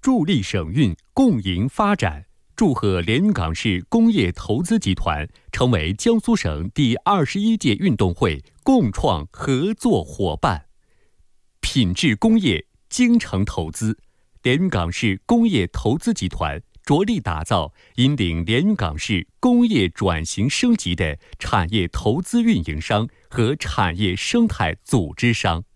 助力省运，共赢发展。祝贺连云港市工业投资集团成为江苏省第21届运动会共创合作伙伴。品质工业，精诚投资，连云港市工业投资集团着力打造引领连云港市工业转型升级的产业投资运营商和产业生态组织商。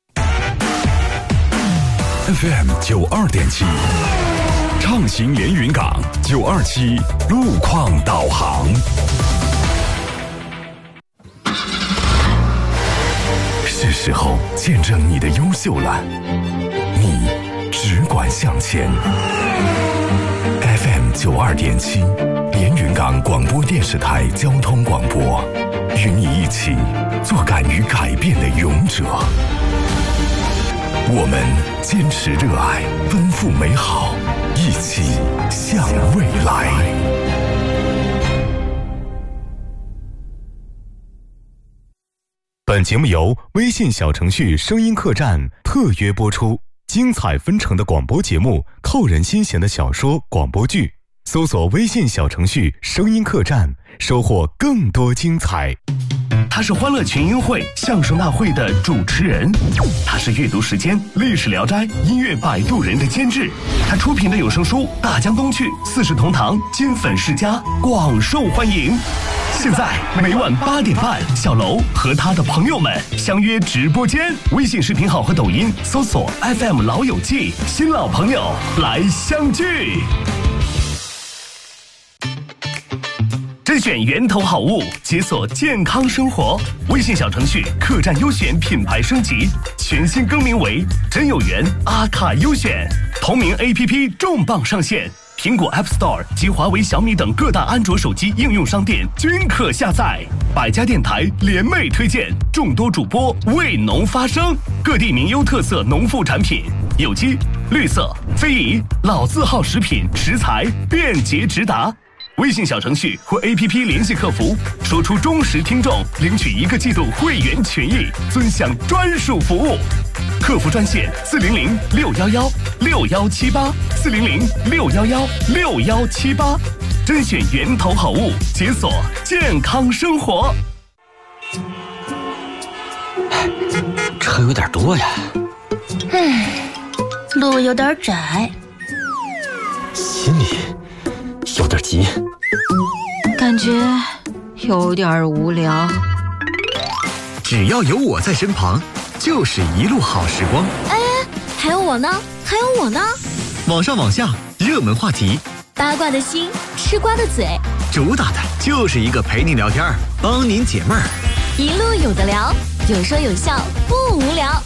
FM 92.7，畅行连云港927路况导航。是时候见证你的优秀了，你只管向前。FM 92.7，连云港广播电视台交通广播，与你一起做敢于改变的勇者。我们坚持热爱，奔赴美好，一起向未来。本节目由微信小程序声音客栈特约播出，精彩纷呈的广播节目，扣人心弦的小说广播剧，搜索微信小程序声音客栈，收获更多精彩。 他是欢乐群英会相声大会的主持人，他是阅读时间历史聊斋音乐摆渡人的监制，他出品的有声书大江东去四世同堂金粉世家广受欢迎。现在每晚8点半，小楼和他的朋友们相约直播间，微信视频号和抖音搜索 FM 老友记，新老朋友来相聚。甄选源头好物，解锁健康生活。微信小程序客栈优选品牌升级，全新更名为真有缘阿卡优选。同名 APP 重磅上线，苹果 App Store 及华为、小米等各大安卓手机应用商店均可下载。百家电台联袂推荐，众多主播为农发声，各地名优特色农副产品，有机、绿色、非遗、老字号食品食材便捷直达。微信小程序或 APP 联系客服，说出忠实听众领取1个季度会员权益，尊享专属服务。客服专线400-611-6118，400-611-6118，甄选源头好物，解锁健康生活。 车有点多呀， 路有点窄， 心里有点急， 感觉有点无聊。 只要有我在身旁，就是一路好时光。 哎，还有我呢，还有我呢。 网上网下，热门话题， 八卦的心，吃瓜的嘴， 主打的就是一个陪您聊天，帮您解闷儿。 一路有的聊，有说有笑，不无聊。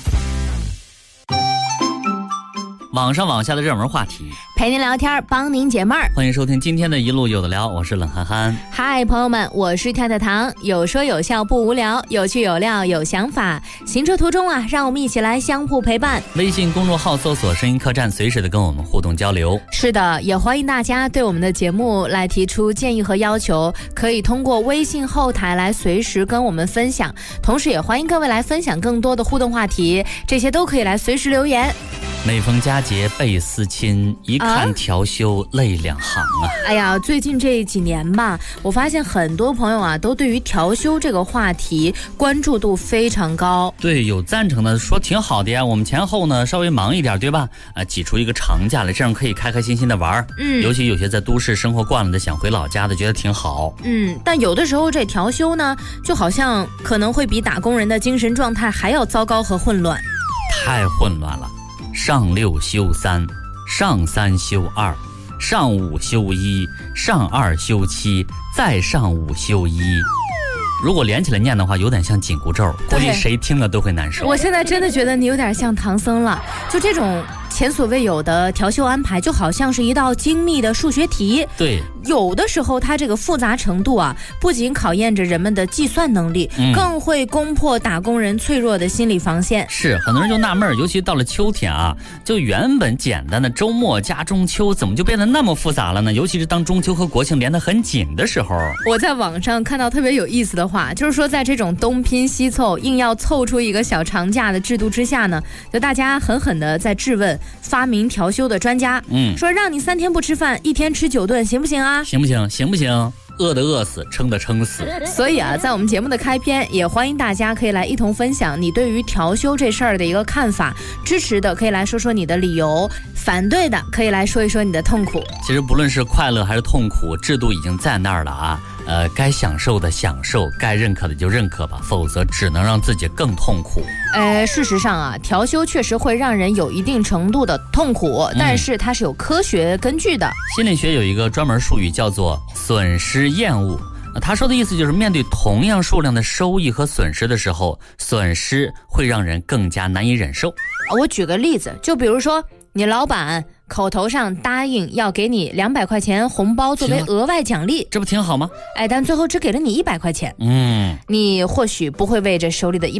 网上网下的热门话题， 陪您聊天，帮您解闷儿。 欢迎收听今天的一路有的聊，我是冷憨憨。 嗨，朋友们，我是太太糖，有说有笑不无聊，有趣有料有想法。行车途中啊，让我们一起来相互陪伴。 微信公众号搜索声音客栈，随时的跟我们互动交流。 是的，也欢迎大家对我们的节目来提出建议和要求，可以通过微信后台来随时跟我们分享，同时也欢迎各位来分享更多的互动话题，这些都可以来随时留言。 每逢佳节倍思亲，一看调休泪两行啊。 哎呀，最近这几年吧，我发现很多朋友啊都对于调休这个话题关注度非常高。 对，有赞成的说挺好的呀，我们前后呢稍微忙一点，对吧？挤出一个长假来，这样可以开开心心的玩。尤其有些在都市生活惯了的，想回老家的，觉得挺好。 但有的时候这调休呢，就好像可能会比打工人的精神状态还要糟糕和混乱。 太混乱了。上6休3，上3休2，上5休1，上2休7，再上5休1。如果连起来念的话，有点像紧箍咒，估计谁听了都会难受。 我现在真的觉得你有点像唐僧了，就这种前所未有的调休安排，就好像是一道精密的数学题。 对， 有的时候它这个复杂程度啊，不仅考验着人们的计算能力，更会攻破打工人脆弱的心理防线。 是，很多人就纳闷，尤其到了秋天啊，就原本简单的周末加中秋，怎么就变得那么复杂了呢？尤其是当中秋和国庆连得很紧的时候。 我在网上看到特别有意思的话，就是说在这种东拼西凑，硬要凑出一个小长假的制度之下呢，就大家狠狠的在质问发明调休的专家，说让你3天不吃饭，1天吃9顿，行不行啊？ 行不行？行不行？饿的饿死，撑的撑死。 所以啊，在我们节目的开篇，也欢迎大家可以来一同分享你对于调休这事儿的一个看法，支持的可以来说说你的理由，反对的可以来说一说你的痛苦。 其实不论是快乐还是痛苦，制度已经在那儿了啊。该享受的享受，该认可的就认可吧，否则只能让自己更痛苦。 事实上啊，调休确实会让人有一定程度的痛苦，但是它是有科学根据的。 心理学有一个专门术语叫做损失厌恶。他说的意思就是，面对同样数量的收益和损失的时候，损失会让人更加难以忍受。 我举个例子，就比如说你老板口头上答应要给你200块钱红包作为额外奖励， 这不挺好吗？ 但最后只给了你100块钱。你或许不会为这手里的100